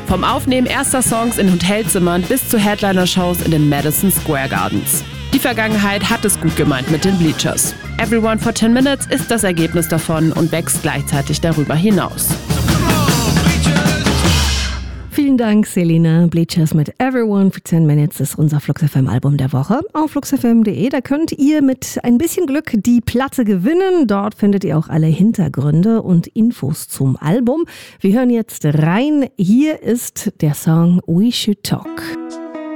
Vom Aufnehmen erster Songs in Hotelzimmern bis zu Headliner-Shows in den Madison Square Gardens. Die Vergangenheit hat es gut gemeint mit den Bleachers. Everyone for 10 Minutes ist das Ergebnis davon und wächst gleichzeitig darüber hinaus. Vielen Dank, Selina. Bleachers mit Everyone for 10 Minutes ist unser Flux FM Album der Woche. Auf fluxfm.de, da könnt ihr mit ein bisschen Glück die Platte gewinnen. Dort findet ihr auch alle Hintergründe und Infos zum Album. Wir hören jetzt rein. Hier ist der Song We Should Talk.